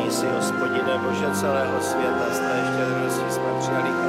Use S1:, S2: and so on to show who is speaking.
S1: Požehnej si, Hospodine Bože celého světa, z té štědrosti jsme přijali